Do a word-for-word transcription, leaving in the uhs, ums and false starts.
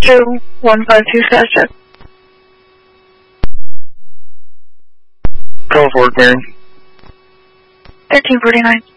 two one five two status check. Call for it, Mary. thirteen forty-nine.